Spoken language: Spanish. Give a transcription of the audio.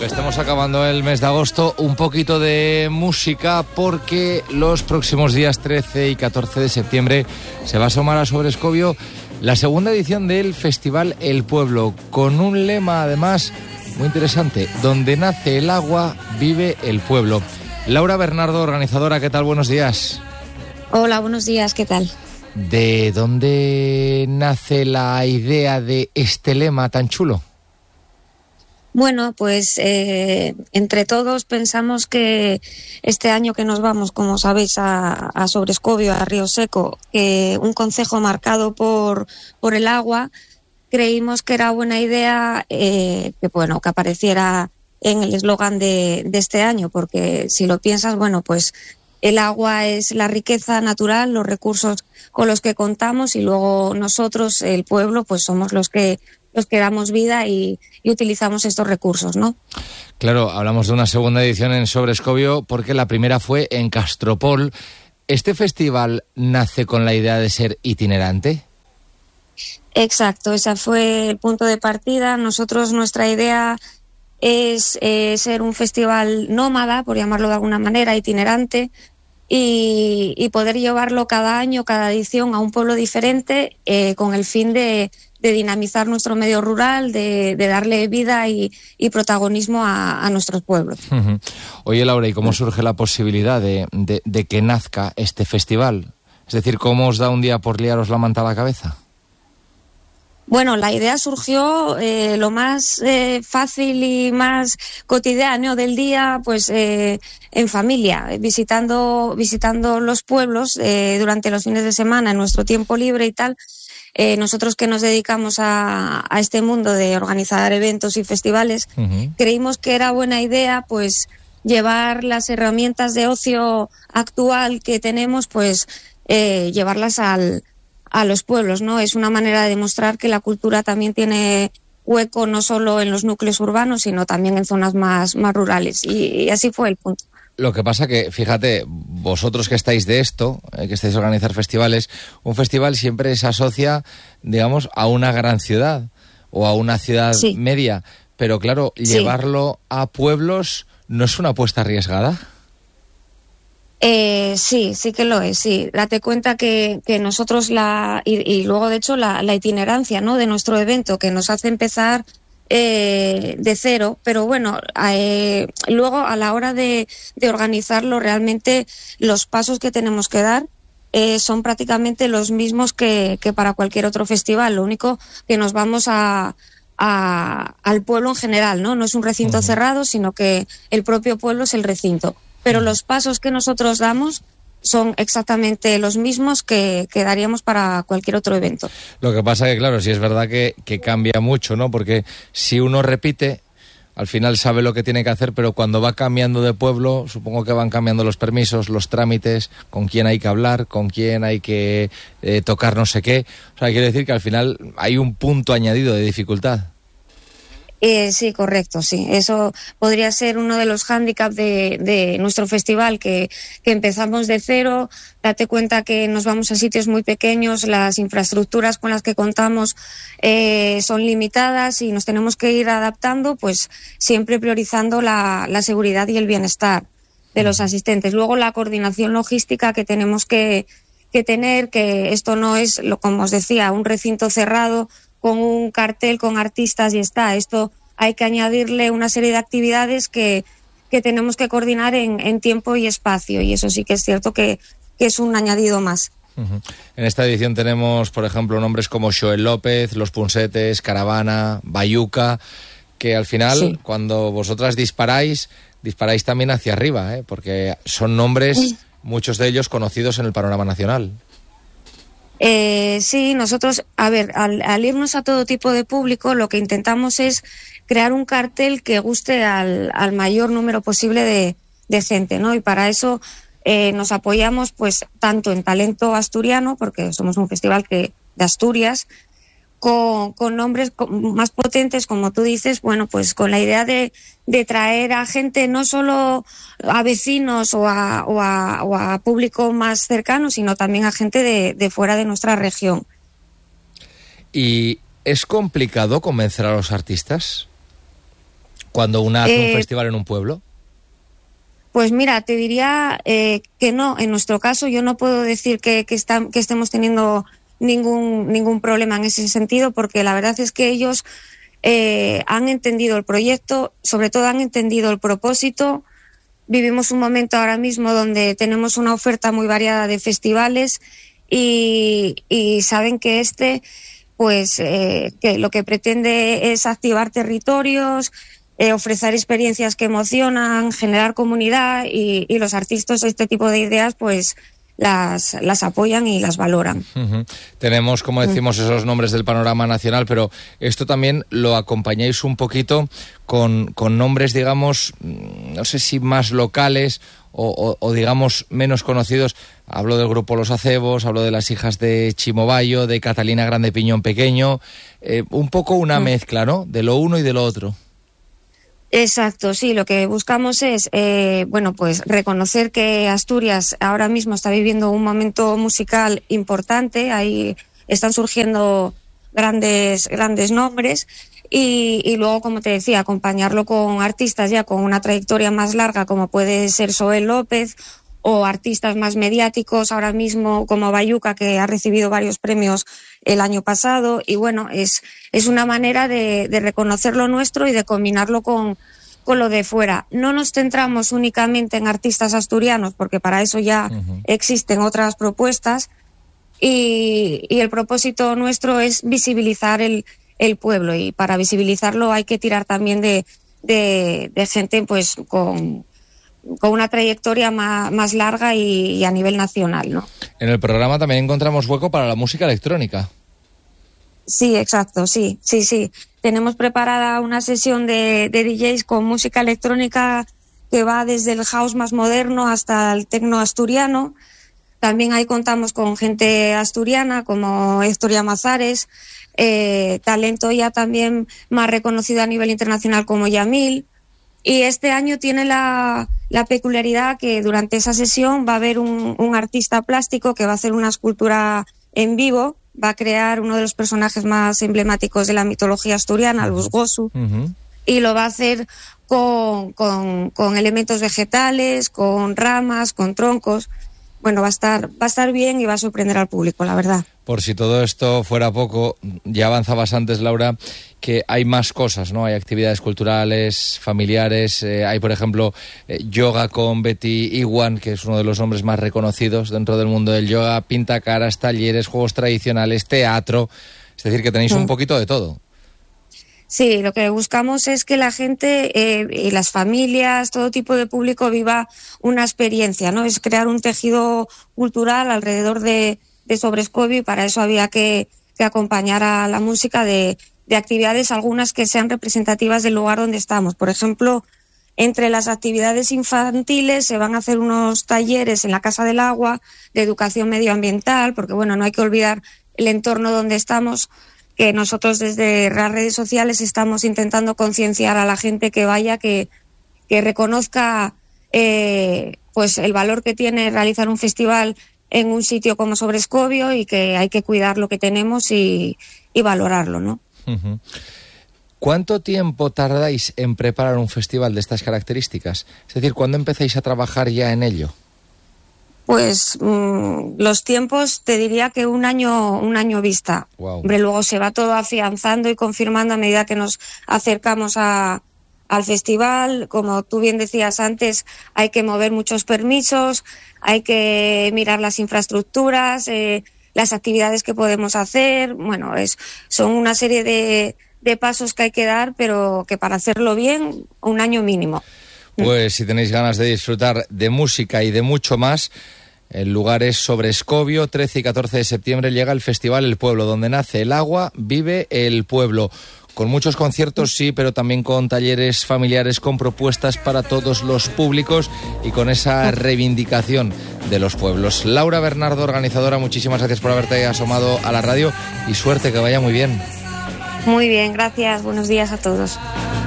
aunque estemos acabando el mes de agosto, un poquito de música, porque los próximos días 13 y 14 de septiembre se va a asomar a Sobrescobio la segunda edición del Festival El Pueblo, con un lema además muy interesante: donde nace el agua, vive el pueblo. Laura Bernardo, organizadora, ¿qué tal? Buenos días. Hola, buenos días, ¿qué tal? ¿De dónde nace la idea de este lema tan chulo? Bueno, pues entre todos pensamos que este año que nos vamos, como sabéis, a Sobrescobio, a Río Seco, un concejo marcado por el agua, creímos que era buena idea que apareciera en el eslogan de este año, porque si lo piensas, bueno, pues el agua es la riqueza natural, los recursos con los que contamos, y luego nosotros, el pueblo, pues somos los que damos vida y utilizamos estos recursos, ¿no? Claro, hablamos de una segunda edición en Sobrescobio porque la primera fue en Castropol. ¿Este festival nace con la idea de ser itinerante? Exacto, ese fue el punto de partida. Nuestra idea es ser un festival nómada, por llamarlo de alguna manera, itinerante, y poder llevarlo cada año, cada edición, a un pueblo diferente, con el fin de dinamizar nuestro medio rural, de darle vida y protagonismo a nuestros pueblos. Uh-huh. Oye, Laura, ¿y cómo surge la posibilidad de que nazca este festival? Es decir, ¿cómo os da un día por liaros la manta a la cabeza? Bueno, la idea surgió lo más fácil y más cotidiano del día, pues en familia, visitando los pueblos durante los fines de semana, en nuestro tiempo libre y tal. Nosotros que nos dedicamos a este mundo de organizar eventos y festivales, uh-huh, creímos que era buena idea pues llevar las herramientas de ocio actual que tenemos, pues llevarlas a los pueblos, ¿no? Es una manera de demostrar que la cultura también tiene hueco no solo en los núcleos urbanos, sino también en zonas más rurales, y así fue el punto. Lo que pasa que, fíjate, vosotros que estáis de esto, que estáis a organizar festivales, un festival siempre se asocia, digamos, a una gran ciudad o a una ciudad sí media, pero claro, llevarlo a pueblos ¿no es una apuesta arriesgada? Sí que lo es, sí. Date cuenta que nosotros y luego de hecho la itinerancia, ¿no?, de nuestro evento, que nos hace empezar de cero, pero bueno, luego a la hora de organizarlo, realmente los pasos que tenemos que dar son prácticamente los mismos que para cualquier otro festival. Lo único que nos vamos al pueblo en general, ¿no? No es un recinto cerrado, sino que el propio pueblo es el recinto. Pero los pasos que nosotros damos son exactamente los mismos que daríamos para cualquier otro evento. Lo que pasa que, claro, sí es verdad que cambia mucho, ¿no? Porque si uno repite, al final sabe lo que tiene que hacer, pero cuando va cambiando de pueblo, supongo que van cambiando los permisos, los trámites, con quién hay que hablar, con quién hay que tocar no sé qué. O sea, quiere decir que al final hay un punto añadido de dificultad. Sí, correcto, sí. Eso podría ser uno de los hándicaps de nuestro festival, que empezamos de cero. Date cuenta que nos vamos a sitios muy pequeños, las infraestructuras con las que contamos son limitadas y nos tenemos que ir adaptando, pues siempre priorizando la seguridad y el bienestar de los asistentes. Luego la coordinación logística que tenemos que tener, que esto no es, como os decía, un recinto cerrado con un cartel con artistas y está. Esto hay que añadirle una serie de actividades que tenemos que coordinar en tiempo y espacio, y eso sí que es cierto que es un añadido más. Uh-huh. En esta edición tenemos, por ejemplo, nombres como Xoel López, Los Punsetes, Caravana, Bayuca, que al final, sí, cuando vosotras disparáis también hacia arriba, porque son nombres, muchos de ellos conocidos en el panorama nacional. Sí, nosotros, al irnos a todo tipo de público, lo que intentamos es crear un cartel que guste al mayor número posible de gente, ¿no? Y para eso nos apoyamos pues tanto en talento asturiano, porque somos un festival de Asturias, con nombres más potentes, como tú dices, bueno, pues con la idea de traer a gente, no solo a vecinos o a público más cercano, sino también a gente de fuera de nuestra región. ¿Y es complicado convencer a los artistas? cuando una hace un festival en un pueblo? Pues mira, te diría que no. En nuestro caso yo no puedo decir que estemos teniendo ningún problema en ese sentido, porque la verdad es que ellos han entendido el proyecto, sobre todo han entendido el propósito. Vivimos un momento ahora mismo donde tenemos una oferta muy variada de festivales y saben que pues que lo que pretende es activar territorios, ofrecer experiencias que emocionan, generar comunidad y los artistas este tipo de ideas pues las apoyan y las valoran. Uh-huh. Tenemos, como decimos, esos nombres del panorama nacional, pero esto también lo acompañáis un poquito con nombres, digamos, no sé si más locales o digamos menos conocidos. Hablo del grupo Los Acebos, hablo de las hijas de Chimo Bayo, de Catalina Grande Piñón Pequeño, un poco una mezcla, ¿no?, de lo uno y de lo otro. Exacto, sí, lo que buscamos es, pues reconocer que Asturias ahora mismo está viviendo un momento musical importante, ahí están surgiendo grandes nombres y luego, como te decía, acompañarlo con artistas ya con una trayectoria más larga, como puede ser Soel López, o artistas más mediáticos ahora mismo como Bayuca, que ha recibido varios premios el año pasado, y bueno, es una manera de reconocer lo nuestro y de combinarlo con lo de fuera. No nos centramos únicamente en artistas asturianos, porque para eso ya existen otras propuestas, y el propósito nuestro es visibilizar el pueblo, y para visibilizarlo hay que tirar también de gente pues con una trayectoria más larga y a nivel nacional, ¿no? En el programa también encontramos hueco para la música electrónica. Sí, exacto, sí. Tenemos preparada una sesión de DJs con música electrónica que va desde el house más moderno hasta el techno asturiano. También ahí contamos con gente asturiana como Héctor Llamazares, talento ya también más reconocido a nivel internacional como Yamil. Y este año tiene la peculiaridad que durante esa sesión va a haber un artista plástico que va a hacer una escultura en vivo, va a crear uno de los personajes más emblemáticos de la mitología asturiana, el Busgosu, y lo va a hacer con elementos vegetales, con ramas, con troncos. Bueno, va a estar bien y va a sorprender al público, la verdad. Por si todo esto fuera poco, ya avanzabas antes, Laura, que hay más cosas, ¿no? Hay actividades culturales, familiares, hay, por ejemplo, yoga con Betty Iwan, que es uno de los hombres más reconocidos dentro del mundo del yoga, pintacaras, talleres, juegos tradicionales, teatro, es decir, que tenéis un poquito de todo. Sí, lo que buscamos es que la gente y las familias, todo tipo de público viva una experiencia, ¿no? Es crear un tejido cultural alrededor de Sobrescobio, y para eso había que acompañar a la música de actividades, algunas que sean representativas del lugar donde estamos. Por ejemplo, entre las actividades infantiles se van a hacer unos talleres en la Casa del Agua de educación medioambiental, porque bueno, no hay que olvidar el entorno donde estamos, que nosotros desde las redes sociales estamos intentando concienciar a la gente que vaya, que reconozca pues el valor que tiene realizar un festival en un sitio como Sobrescobio, y que hay que cuidar lo que tenemos y valorarlo, ¿no? Uh-huh. ¿Cuánto tiempo tardáis en preparar un festival de estas características? Es decir, ¿cuándo empezáis a trabajar ya en ello? Pues los tiempos te diría que un año vista. Wow. Hombre, luego se va todo afianzando y confirmando a medida que nos acercamos al festival. Como tú bien decías antes, hay que mover muchos permisos, hay que mirar las infraestructuras, las actividades que podemos hacer. Bueno, son una serie de pasos que hay que dar, pero que para hacerlo bien, un año mínimo. Pues si tenéis ganas de disfrutar de música y de mucho más, el lugar es Sobrescobio. 13 y 14 de septiembre llega el Festival El Pueblo, donde nace el agua, vive el pueblo. Con muchos conciertos, sí, pero también con talleres familiares, con propuestas para todos los públicos y con esa reivindicación de los pueblos. Laura Bernardo, organizadora, muchísimas gracias por haberte asomado a la radio y suerte, que vaya muy bien. Muy bien, gracias. Buenos días a todos.